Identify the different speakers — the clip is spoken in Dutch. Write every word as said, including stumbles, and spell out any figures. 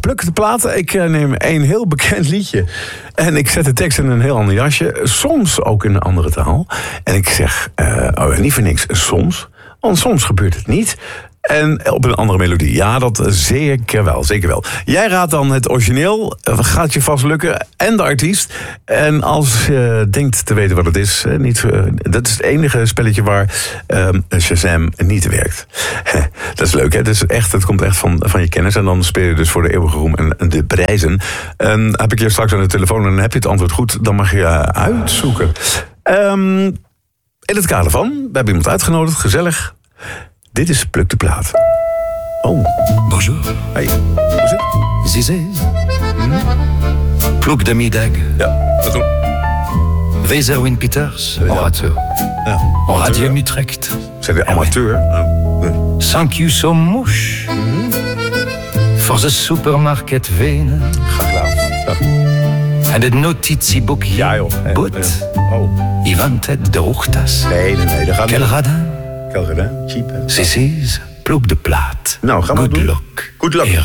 Speaker 1: pluk de plaat. Ik uh, neem een heel bekend liedje. En ik zet de tekst in een heel ander jasje. Soms ook in een andere taal. En ik zeg, uh, oh, niet voor niks, soms. Want soms gebeurt het niet. En op een andere melodie. Ja, dat zeker wel, zeker wel. Jij raadt dan het origineel. Gaat je vast lukken. En de artiest. En als je denkt te weten wat het is. Niet, dat is het enige spelletje waar um, Shazam niet werkt. Dat is leuk, hè? Dus echt, het komt echt van, van je kennis. En dan speel je dus voor de eeuwige roem en de prijzen. En heb ik je straks aan de telefoon en heb je het antwoord goed. Dan mag je uitzoeken. Um, in het kader van, we hebben iemand uitgenodigd. Gezellig. Dit is Pluk de Plaat. Oh.
Speaker 2: Bonjour.
Speaker 1: Hey, hoe is het?
Speaker 2: Zizé. Hmm? Pluk de middag.
Speaker 1: Ja, dat doen.
Speaker 2: Wees Erwin Pieters.
Speaker 1: Ja.
Speaker 2: Orateur.
Speaker 1: Ja.
Speaker 2: En Radio Utrecht.
Speaker 1: Zijn de amateur? Oh. Nee.
Speaker 2: Thank you so much.
Speaker 1: Mm-hmm.
Speaker 2: For the supermarket Venen.
Speaker 1: Graag gedaan. Ja.
Speaker 2: En het notitieboekje.
Speaker 1: Ja, joh. Nee,
Speaker 2: Boet.
Speaker 1: nee. Oh.
Speaker 2: Ivan Ted de Hoogtas.
Speaker 1: Nee, nee, nee. Dat gaat
Speaker 2: Quel
Speaker 1: niet.
Speaker 2: radin.
Speaker 1: Quel radin. Cheap, hè?
Speaker 2: Zizé's Pluk de Plaat.
Speaker 1: Nou, gaan we
Speaker 2: Good
Speaker 1: doen.
Speaker 2: luck.
Speaker 1: Good luck.
Speaker 2: Erwin.